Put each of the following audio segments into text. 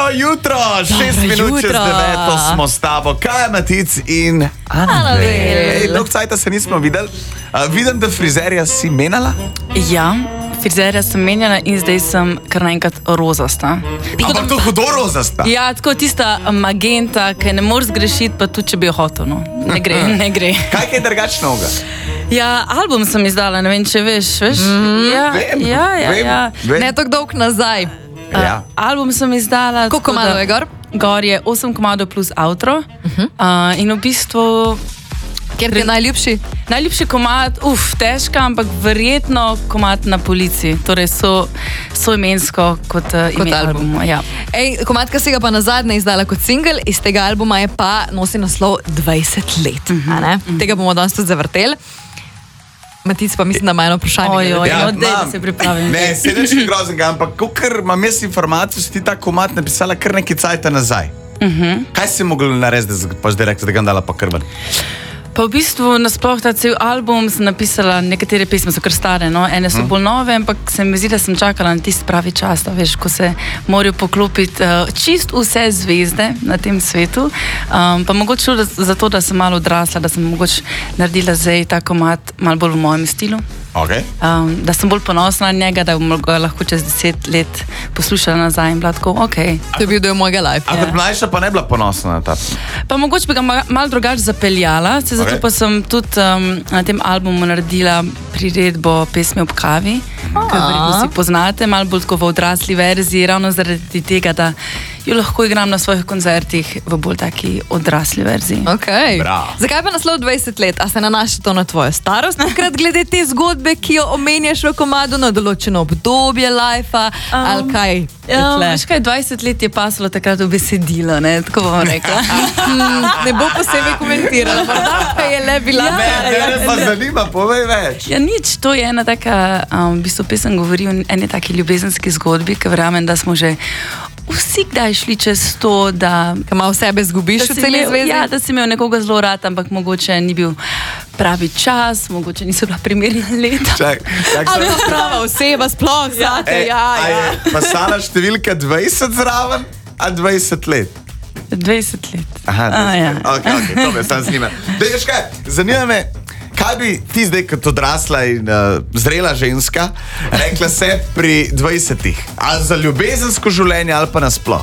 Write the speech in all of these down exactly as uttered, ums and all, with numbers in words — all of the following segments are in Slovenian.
jutro, šest minut čez deveto smo s tabo, Kaja Matic in Annabel. Dolgo cajta se nismo videli. Uh, vidim, da frizerja si menjala? Ja, frizerja sem menjala in zdaj sem kar naenkrat rozasta. Ampak to hudo rozasta? Ja, tako tista magenta, ki ne moreš zgrešiti, pa tudi če bi jo hotel, no. Ne gre, ne gre. Kaj je drugačnega? Ja, album sem izdala, ne vem, če veš, veš? Mm, ja, vem, ja, ja, vem, ja. Vem. Ne tako dolg nazaj. Ja. Uh, album sem izdala... Koliko komadov je gor? Gor je osem komadov plus outro. Uh -huh. uh, in v bistvu... Kjer ti je najljubši? Najljubši komad, uf, težka, ampak verjetno komad Na policiji. Torej so, so imensko kot, uh, kot ime album. albuma. Ja. Ej, komad, ki si ga pa nazadnje izdala kot single, iz tega albuma je pa nosi naslov dvajset let. Uh -huh, a ne? Uh -huh. Tega bomo danes tudi zavrteli. Matic pa mislim, da ima eno vprašanje. Ojoj, Ja, no, dej, da imam. se pripravim. Ne, se ne še groznega, ampak ker imam jaz informacijo, si ti ta komad napisala kar nekaj cajta nazaj. Uh -huh. Kaj si mogla narediti, da pa zdaj rekla, da ga dala pa krven? Pa v bistvu nasploh ta cel album sem napisala, nekatere pesme so kar stare, no? Ene so hmm. bolj nove, ampak se mi zdi, da sem čakala na tisti pravi čas, da veš, ko se morajo poklopiti uh, čist vse zvezde na tem svetu. Um, pa mogoče tudi zato, da sem malo odrasla, da sem mogoče naredila zdaj ta komad malo bolj v mojem stilu. Okay. Um, da sem bolj ponosna na njega, da bom ga lahko čez deset let poslušala nazaj in bila tako, ok. To je bil del mojega life. A kot mlajša pa ne bila ponosna na ta? Pa mogoče bi ga ma malo drugače zapeljala, se zato Okay. pa sem tudi um, na tem albumu naredila priredbo pesmi ob kavi, ki verjetno vsi poznate, malo bolj tako v odrasli verziji, ravno zaradi tega, da jo lahko igram na svojih koncertih v bolj taki odrasli verziji. Okay. Bravo. Zakaj pa naslov dvajset let? A se nanaša to na tvojo starost? Takrat glede te zgodbe, ki jo omenjaš v komadu, na določeno obdobje lifea, um, ali kaj? Ja, veš kaj, dvajset let je pasalo takrat v besedilo, ne, tako bom rekla. hmm, ne bo posebej komentirala, morda pa je le bila. Ja, Ne, ne, ne, pa zanima, povej več. Ja, nič, to je ena taka, um, v bistvu pesem govori o eni taki ljubezenski zgodbi, ki verjamem, da smo že vsi kdaj šli čez to, da... Ka malo sebe zgubiš v celi zvezi? Ja, da si imel nekoga zelo rad, ampak mogoče ni bil pravi čas, mogoče niso bila primerna leta. Čak, čak Ali pa prava oseba sploh, zate, Ej, ja, a ja. je pa stala številka dvajset zraven, a dvajset let? dvajset let. Aha, A, ja. ok, ok, to me sam zanima. Dej, veš kaj, zanima me, kaj bi ti zdaj kot odrasla in uh, zrela ženska rekla se pri dvajsetih? Ali za ljubezensko življenje ali pa nasploh?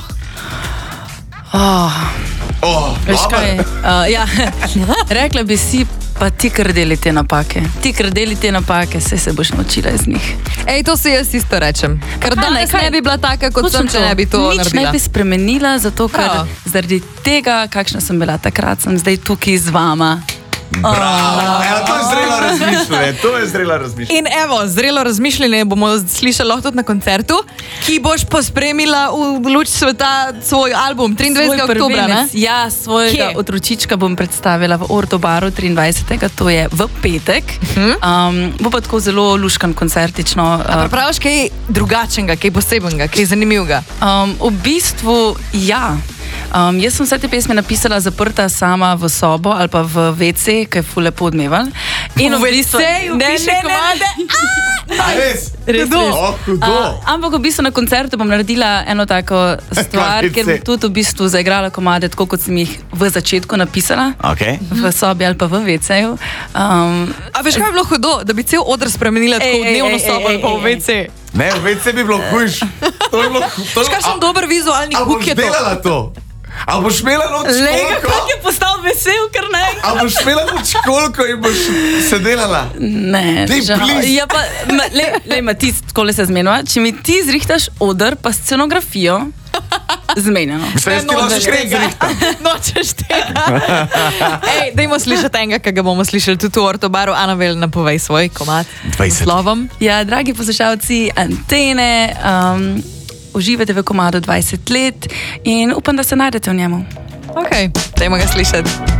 Oh, Oh, veš dober. kaj, uh, ja, rekla bi si, pa ti kar deli te napake. Ti kar deli te napake, saj se boš naučila iz njih. Ej, to si jaz isto rečem. Ker Kaj, danes kaj? ne bi bila taka, kot Točno sem, če ne bi to Nič naredila. ne bi spremenila, zato ker Ja. zaradi tega, kakšna sem bila takrat, sem zdaj tukaj z vama. Bravo, evo, to je zrelo razmišljanje, to je zrelo razmišljanje. In evo, zrelo razmišljanje bomo slišali lahko tudi na koncertu, ki boš pospremila v luč sveta svoj album triindvajsetega Svoj oktobra, ne? prvenec, ja, svojega Kje? otročička bom predstavila v Ortobaru triindvajsetega, to je v petek. Um, bo pa tako zelo luškan koncertično. A Uh, praviš kaj drugačnega, kaj posebenega, kaj zanimivega? um, v bistvu, ja. Um, jaz sem vse te pesmi napisala zaprta sama v sobo ali pa v ve ce, ki je ful lepo odmeval. In V v bistvu... ve ce-ju Ne, piše ne, ne, komade? ne. A res? Res, Hudo? res. Oh, hudo. Uh, ampak v bistvu na koncertu bom naredila eno tako stvar, Kaj ker bom tudi v bistvu zaigrala komade, tako kot sem jih v začetku napisala, Okay. v sobi ali pa v ve ce-ju. Um, A veš, kaj bi bilo hudo, da bi cel odr spremenila tako Ej, v ej, dnevno ej, sobo ej, ali pa v ej, ve ce? Ne, v ve ce bi bilo hujš. To bi bilo to bi- Kakšen a- dober vizualni A huk boš je to? delala to? A boš imela noč školko? Kako je postal vesel, ker ne? A boš imela noč školko in boš se delala? Ne, Daj, žal. please. Ja, pa, ma, le, le, Matic, takole se zmenjava. Če mi ti zrihtaš odr pa scenografijo, zmenjeno. Mislim, jaz ti lahko škrem zrihtam. Nočeš tega. Ej, dajmo slišati enega, ki ga bomo slišali tudi v Ortobaru. Annabel, napovej svoj komad. dvajset. Slovom. Ja, dragi poslušalci Antene, um, uživate v komadu dvajset let in upam, da se najdete v njemu. Ok, dajmo ga slišati.